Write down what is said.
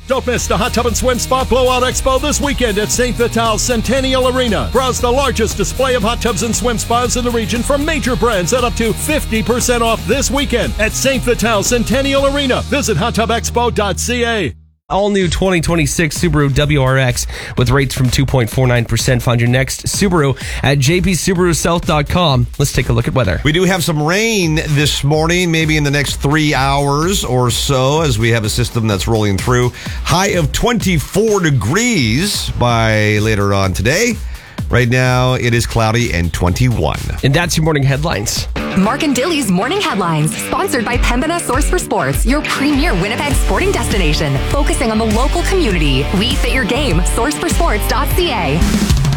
Don't miss the Hot Tub and Swim Spa Blowout Expo this weekend at St. Vital Centennial Arena. Browse the largest display of hot tubs and swim spas in the region from major brands at up to 50% off this weekend at St. Vital Centennial Arena. Visit hottubexpo.ca. All new 2026 Subaru WRX with rates from 2.49%. Find your next Subaru at jpsubarusouth.com. Let's take a look at weather. We do have some rain this morning, maybe in the next 3 hours or so, as we have a system that's rolling through. High of 24 degrees by later on today. Right now, it is cloudy and 21. And that's your morning headlines. Mark and Dilly's Morning Headlines, sponsored by Pembina Source for Sports, your premier Winnipeg sporting destination, focusing on the local community. We fit your game. Sourceforsports.ca.